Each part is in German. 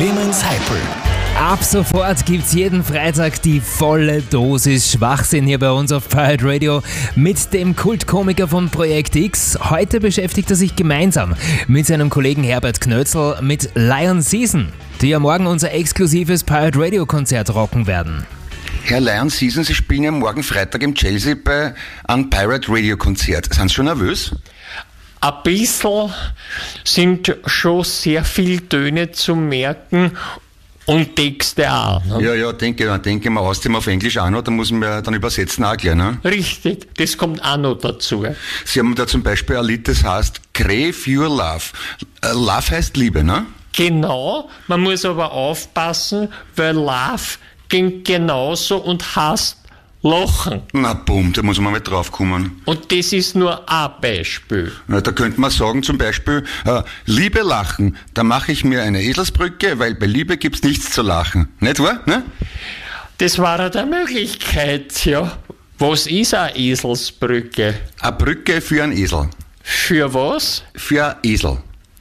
Clemens Heipel. Ab sofort gibt's jeden Freitag die volle Dosis Schwachsinn hier bei uns auf Pirate Radio mit dem Kultkomiker von Projekt X. Heute beschäftigt er sich gemeinsam mit seinem Kollegen Herbert Knötzl mit Lion Season, die ja morgen unser exklusives Pirate Radio Konzert rocken werden. Herr Lion Season, Sie spielen ja morgen Freitag im Chelsea bei einem Pirate Radio Konzert. Sind Sie schon nervös? Ein bisschen sind schon sehr viele Töne zu merken und Texte auch. Ne? Ja, denke mal, außerdem auf Englisch auch noch, da muss man ja dann übersetzen auch gleich, ne? Richtig, das kommt auch noch dazu. Sie haben da zum Beispiel ein Lied, das heißt Crave Your Love. Love heißt Liebe, ne? Genau, man muss aber aufpassen, weil Love ging genauso und heißt Lachen. Na bumm, da muss man mal drauf kommen. Und das ist nur ein Beispiel. Na, da könnte man sagen zum Beispiel, Liebe lachen, da mache ich mir eine Eselsbrücke, weil bei Liebe gibt's nichts zu lachen. Nicht wahr? Ne? Das war eine Möglichkeit, ja. Was ist eine Eselsbrücke? Eine Brücke für einen Esel. Für was? Für einen Esel.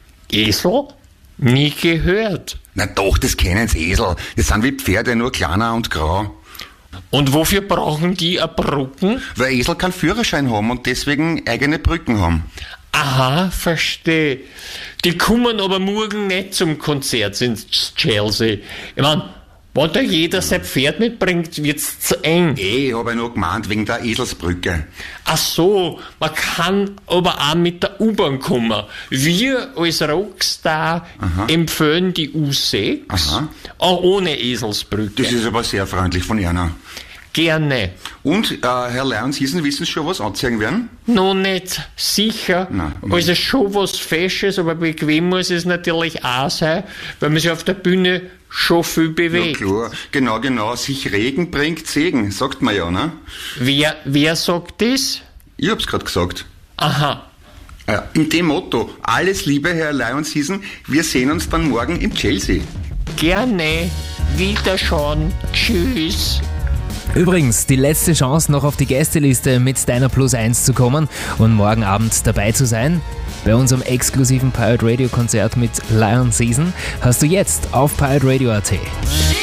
Esel? Nie gehört. Na doch, das kennen Sie, Esel. Das sind wie Pferde, nur kleiner und grau. Und wofür brauchen die eine Brücken? Weil Esel keinen Führerschein haben und deswegen eigene Brücken haben. Aha, verstehe. Die kommen aber morgen nicht zum Konzert ins Chelsea. Ich meine, wenn da jeder sein Pferd mitbringt, wird's zu eng. Ich habe ja nur gemeint, wegen der Eselsbrücke. Ach so, man kann aber auch mit der U-Bahn kommen. Wir als Rockstar empfehlen die U6, auch ohne Eselsbrücke. Das ist aber sehr freundlich von Ihnen. Gerne. Und, Herr Lion Season, wissen Sie schon, was anziehen werden? Noch nicht sicher. Nein. Also schon was Fesches, aber bequem muss es natürlich auch sein, weil man sich auf der Bühne schon viel bewegt. Ja klar, genau. Sich Regen bringt Segen, sagt man ja, ne? Wer sagt das? Ich hab's gerade gesagt. Aha. In dem Motto, alles Liebe, Herr Lion Season, wir sehen uns dann morgen im Chelsea. Gerne. Wiederschauen. Tschüss. Übrigens, die letzte Chance noch auf die Gästeliste mit deiner Plus 1 zu kommen und morgen Abend dabei zu sein. Bei unserem exklusiven Pirate Radio Konzert mit Lion Season hast du jetzt auf pirateраdio.at.